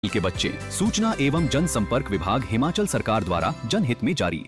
के बच्चे। सूचना एवं जनसंपर्क विभाग हिमाचल सरकार द्वारा जनहित में जारी।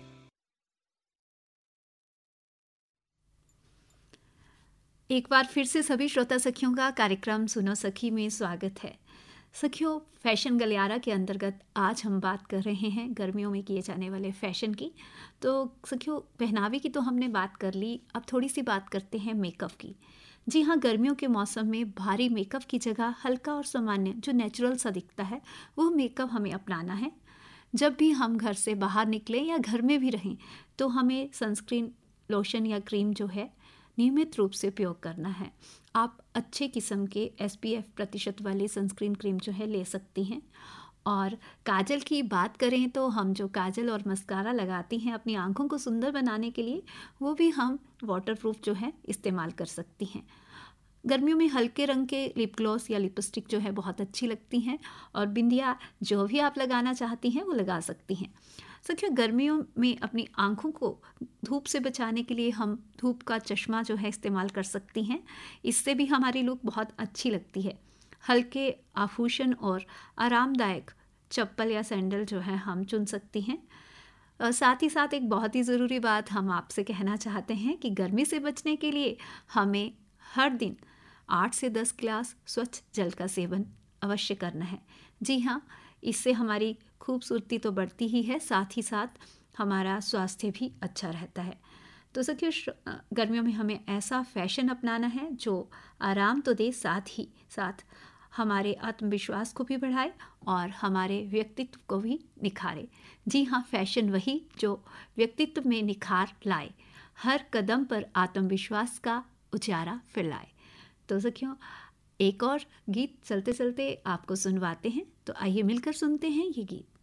एक बार फिर से सभी श्रोता सखियों का कार्यक्रम सुनो सखी में स्वागत है। सखियों, फैशन गलियारा के अंतर्गत आज हम बात कर रहे हैं गर्मियों में किए जाने वाले फैशन की। तो सखियों, पहनावे की तो हमने बात कर ली, अब थोड़ी सी बात करते हैं मेकअप की। जी हाँ, गर्मियों के मौसम में भारी मेकअप की जगह हल्का और सामान्य जो नेचुरल सा दिखता है वो मेकअप हमें अपनाना है। जब भी हम घर से बाहर निकलें या घर में भी रहें तो हमें सनस्क्रीन, लोशन या क्रीम जो है नियमित रूप से उपयोग करना है। आप अच्छे किस्म के SPF प्रतिशत वाली सनस्क्रीन क्रीम जो है ले सकती हैं। और काजल की बात करें तो हम जो काजल और मस्कारा लगाती हैं अपनी आंखों को सुंदर बनाने के लिए, वो भी हम वाटरप्रूफ जो है इस्तेमाल कर सकती हैं। गर्मियों में हल्के रंग के लिप ग्लॉस या लिपस्टिक जो है बहुत अच्छी लगती हैं, और बिंदिया जो भी आप लगाना चाहती हैं वो लगा सकती हैं। सखियों, गर्मियों में अपनी आंखों को धूप से बचाने के लिए हम धूप का चश्मा जो है इस्तेमाल कर सकती हैं। इससे भी हमारी लुक बहुत अच्छी लगती है। हल्के आभूषण और आरामदायक चप्पल या सैंडल जो है हम चुन सकती हैं। साथ ही साथ एक बहुत ही ज़रूरी बात हम आपसे कहना चाहते हैं कि गर्मी से बचने के लिए हमें हर दिन 8 से 10 गिलास स्वच्छ जल का सेवन अवश्य करना है। जी हाँ, इससे हमारी खूबसूरती तो बढ़ती ही है, साथ ही साथ हमारा स्वास्थ्य भी अच्छा रहता है। तो सखियों, गर्मियों में हमें ऐसा फैशन अपनाना है जो आराम तो दे, साथ ही साथ हमारे आत्मविश्वास को भी बढ़ाए और हमारे व्यक्तित्व को भी निखारे। जी हाँ, फैशन वही जो व्यक्तित्व में निखार लाए, हर कदम पर आत्मविश्वास का उजाला फैलाए। तो सखियों, एक और गीत चलते चलते आपको सुनवाते हैं, तो आइए मिलकर सुनते हैं ये गीत।